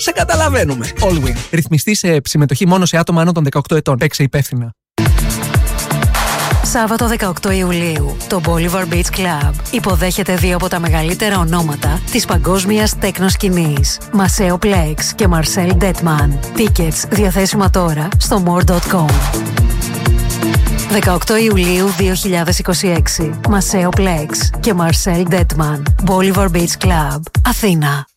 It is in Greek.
Σε καταλαβαίνουμε. Allwyn. Ρυθμιστή σε συμμετοχή μόνο σε άτομα άνω των 18 ετών. Παίξε υπεύθυνα. Σάββατο 18 Ιουλίου, το Bolivar Beach Club υποδέχεται δύο από τα μεγαλύτερα ονόματα της παγκόσμιας τέκνο-σκηνής, Maceo Plex και Marcel Detman. Tickets διαθέσιμα τώρα στο more.com. 18 Ιουλίου 2026, Maceo Plex και Marcel Detman, Bolivar Beach Club, Αθήνα.